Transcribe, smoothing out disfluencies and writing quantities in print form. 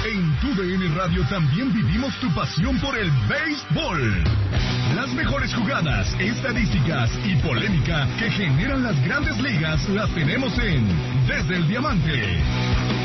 En TUDN Radio también vivimos tu pasión por el béisbol. Las mejores jugadas, estadísticas y polémica que generan las grandes ligas las tenemos en Desde el Diamante.